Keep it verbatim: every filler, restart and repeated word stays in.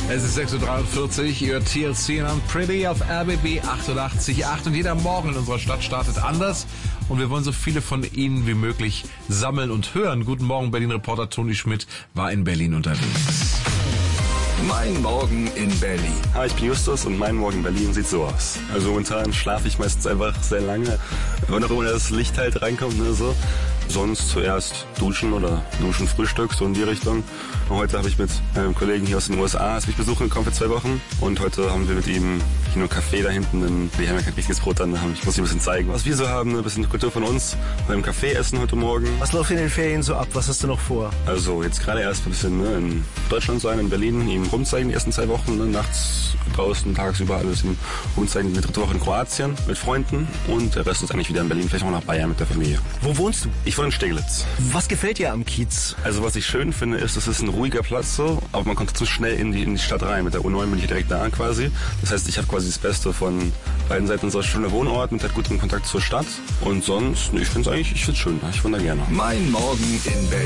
Es ist sechs Uhr dreiundvierzig, ihr hört T L C und Pretty auf R B B achtundachtzig Komma acht und jeder Morgen in unserer Stadt startet anders und wir wollen so viele von Ihnen wie möglich sammeln und hören. Guten Morgen, Berlin-Reporter Toni Schmidt war in Berlin unterwegs. Mein Morgen in Berlin. Hi, ich bin Justus und mein Morgen in Berlin sieht so aus. Also momentan schlafe ich meistens einfach sehr lange, wenn auch immer das Licht halt reinkommt, ne, so. Sonst zuerst duschen oder duschen, Frühstück, so in die Richtung. Und heute habe ich mit einem Kollegen hier aus den U S A, das mich besuchen gekommen für zwei Wochen. Und heute haben wir mit ihm hier nur Café da hinten, denn wir haben ja kein richtiges Brot dann. Ich muss ihm ein bisschen zeigen, was wir so haben, ein bisschen Kultur von uns. Beim Café essen heute Morgen. Was läuft in den Ferien so ab? Was hast du noch vor? Also jetzt gerade erst ein bisschen ne, in Deutschland sein, in Berlin, ihm rumzeigen die ersten zwei Wochen. Ne, nachts, draußen, tagsüber alles ihm rumzeigen. Die dritte Woche in Kroatien mit Freunden. Und der Rest ist eigentlich wieder in Berlin, vielleicht auch nach Bayern mit der Familie. Wo wohnst du? Ich wohne in Steglitz. Was gefällt dir am Kiez? Also was ich schön finde, ist, es ist ein ruhiger Platz so, aber man kommt zu schnell in die, in die Stadt rein. Mit der U neun bin ich direkt da quasi. Das heißt, ich habe quasi das Beste von beiden Seiten. So ein schöner Wohnort mit halt gutem Kontakt zur Stadt. Und sonst, ich finde es eigentlich, ich finde es schön. Ich wohne da gerne. Mein Morgen in Berlin.